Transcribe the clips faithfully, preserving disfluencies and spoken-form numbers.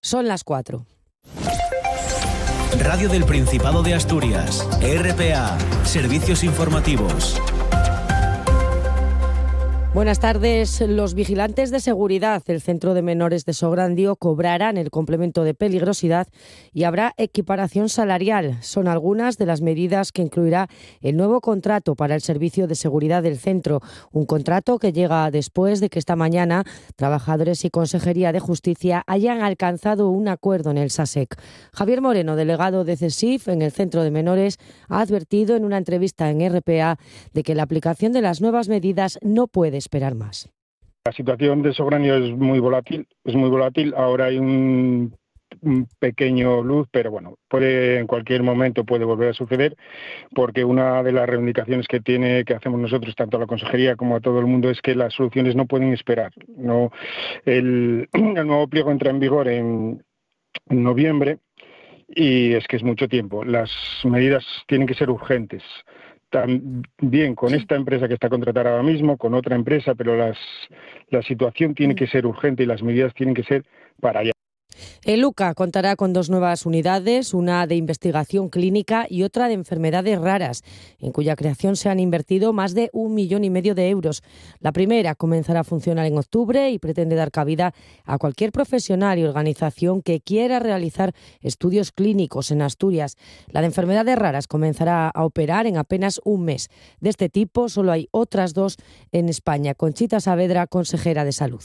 Son las cuatro. Radio del Principado de Asturias, R P A, Servicios Informativos. Buenas tardes. Los vigilantes de seguridad del Centro de Menores de Sograndio cobrarán el complemento de peligrosidad y habrá equiparación salarial. Son algunas de las medidas que incluirá el nuevo contrato para el servicio de seguridad del centro. Un contrato que llega después de que esta mañana trabajadores y Consejería de Justicia hayan alcanzado un acuerdo en el SASEC. Javier Moreno, delegado de CESIF en el Centro de Menores, ha advertido en una entrevista en R P A de que la aplicación de las nuevas medidas no puede esperar más. La situación de Sograndio es muy volátil, es muy volátil. Ahora hay un, un pequeño luz, pero bueno, puede en cualquier momento puede volver a suceder, porque una de las reivindicaciones que tiene que hacemos nosotros, tanto a la Consejería como a todo el mundo, es que las soluciones no pueden esperar. No, el, el nuevo pliego entra en vigor en, en noviembre y es que es mucho tiempo. Las medidas tienen que ser urgentes. También con esta empresa que está contratada ahora mismo, con otra empresa, pero las, la situación tiene que ser urgente y las medidas tienen que ser para allá. El UCA contará con dos nuevas unidades, una de investigación clínica y otra de enfermedades raras, en cuya creación se han invertido más de un millón y medio de euros. La primera comenzará a funcionar en octubre y pretende dar cabida a cualquier profesional y organización que quiera realizar estudios clínicos en Asturias. La de enfermedades raras comenzará a operar en apenas un mes. De este tipo solo hay otras dos en España. Conchita Saavedra, consejera de Salud.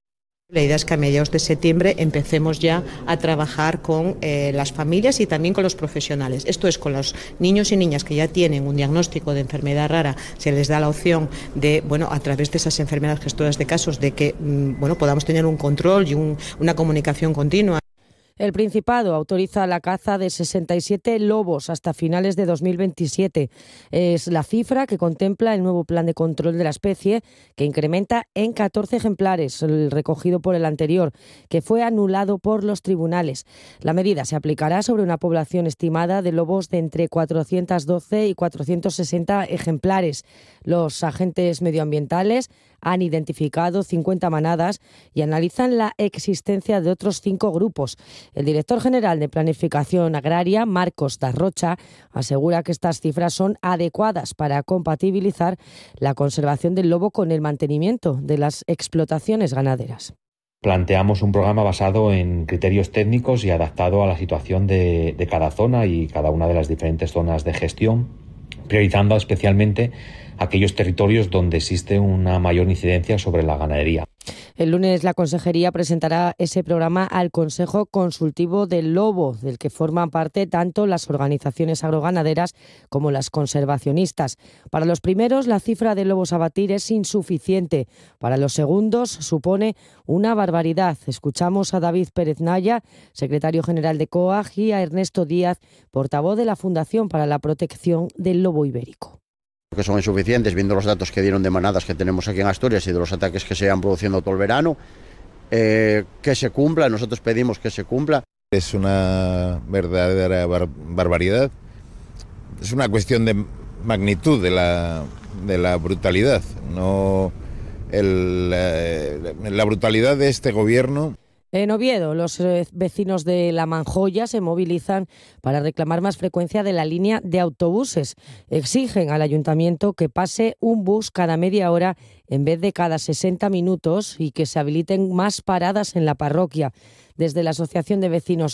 La idea es que a mediados de septiembre empecemos ya a trabajar con eh, las familias y también con los profesionales. Esto es, con los niños y niñas que ya tienen un diagnóstico de enfermedad rara, se les da la opción de, bueno, a través de esas enfermedades gestoras de casos, de que mm, bueno, podamos tener un control y un, una comunicación continua. El Principado autoriza la caza de sesenta y siete lobos hasta finales de dos mil veintisiete. Es la cifra que contempla el nuevo plan de control de la especie, que incrementa en catorce ejemplares el recogido por el anterior, que fue anulado por los tribunales. La medida se aplicará sobre una población estimada de lobos de entre cuatrocientos doce y cuatrocientos sesenta ejemplares. Los agentes medioambientales han identificado cincuenta manadas y analizan la existencia de otros cinco grupos. El director general de Planificación Agraria, Marcos Darrocha, asegura que estas cifras son adecuadas para compatibilizar la conservación del lobo con el mantenimiento de las explotaciones ganaderas. Planteamos un programa basado en criterios técnicos y adaptado a la situación de, de cada zona y cada una de las diferentes zonas de gestión, priorizando especialmente aquellos territorios donde existe una mayor incidencia sobre la ganadería. El lunes la Consejería presentará ese programa al Consejo Consultivo del Lobo, del que forman parte tanto las organizaciones agroganaderas como las conservacionistas. Para los primeros, la cifra de lobos a batir es insuficiente. Para los segundos, supone una barbaridad. Escuchamos a David Pérez Naya, secretario general de COAG, y a Ernesto Díaz, portavoz de la Fundación para la Protección del Lobo Ibérico. Que son insuficientes, viendo los datos que dieron de manadas que tenemos aquí en Asturias y de los ataques que se han produciendo todo el verano, eh, que se cumpla, nosotros pedimos que se cumpla. Es una verdadera bar- barbaridad, es una cuestión de magnitud de la, de la brutalidad, no el, eh, la brutalidad de este gobierno. En Oviedo, los vecinos de La Manjoya se movilizan para reclamar más frecuencia de la línea de autobuses. Exigen al ayuntamiento que pase un bus cada media hora en vez de cada sesenta minutos y que se habiliten más paradas en la parroquia. Desde la Asociación de Vecinos